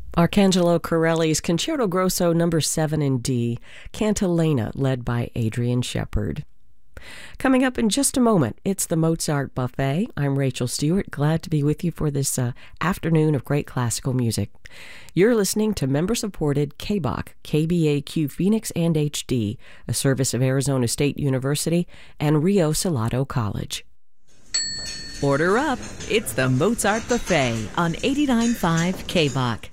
Arcangelo Corelli's Concerto Grosso No. 7 in D, Cantilena, led by Adrian Shepard. Coming up in just a moment, it's the Mozart Buffet. I'm Rachel Stewart, glad to be with you for this afternoon of great classical music. You're listening to member-supported KBAQ, KBAQ Phoenix and HD, a service of Arizona State University and Rio Salado College. Order up. It's the Mozart Buffet on 89.5 KBAQ.